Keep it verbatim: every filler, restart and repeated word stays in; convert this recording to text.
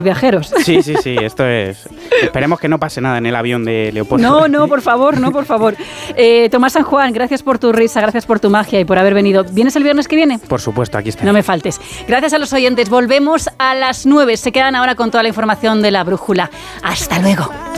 viajeros. Sí, sí, sí, esto es... Esperemos que no pase nada en el avión de Leopoldo. No, no, por favor, no, por favor. Eh, Tomás San Juan, gracias por tu risa, gracias por tu magia y por haber venido. ¿Vienes el viernes que viene? Por supuesto, aquí está. No me faltes. Gracias a los oyentes. Volvemos a las nueve. Se quedan ahora con toda la información de La Brújula. Hasta luego.